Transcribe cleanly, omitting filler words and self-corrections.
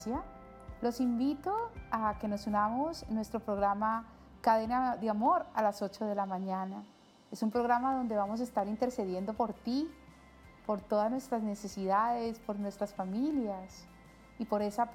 Los invito a que nos unamos en nuestro programa Cadena de Amor a las 8 de la mañana. Es un programa donde vamos a estar intercediendo por ti, por todas nuestras necesidades, por nuestras familias y por esa